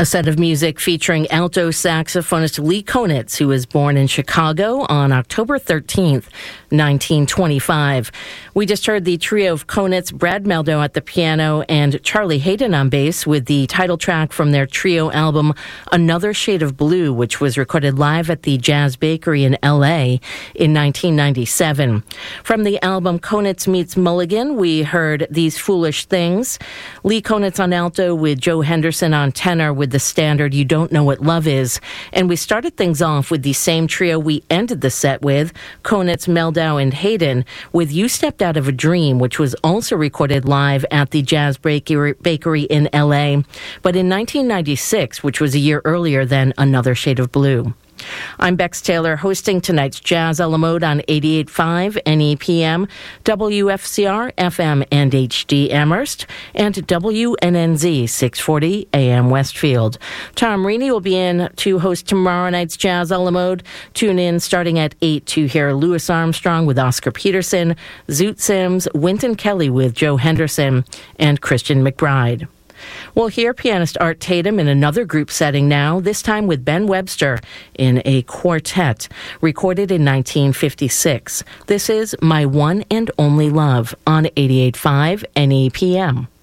A set of music featuring alto saxophonist Lee Konitz, who was born in Chicago on October 13th, 1925. We just heard the trio of Konitz, Brad Meldo at the piano, and Charlie Hayden on bass with the title track from their trio album, Another Shade of Blue, which was recorded live at the Jazz Bakery in L.A. in 1997. From the album Konitz Meets Mulligan, we heard These Foolish Things. Lee Konitz on alto with Joe Henderson on tenor with the standard You Don't Know What Love Is. And we started things off with the same trio we ended the set with, Konitz, Meldo, and Hayden, with You Stepped Out of a Dream, which was also recorded live at the Jazz Bakery in L.A., but in 1996, which was a year earlier than Another Shade of Blue. I'm Bex Taylor, hosting tonight's Jazz a la Mode on 88.5 NEPM, WFCR, FM and HD Amherst, and WNNZ 640 AM Westfield. Tom Reaney will be in to host tomorrow night's Jazz a la Mode. Tune in starting at 8 to hear Louis Armstrong with Oscar Peterson, Zoot Sims, Wynton Kelly with Joe Henderson, and Christian McBride. We'll hear pianist Art Tatum in another group setting now, this time with Ben Webster in a quartet, recorded in 1956. This is My One and Only Love on 88.5 NEPM.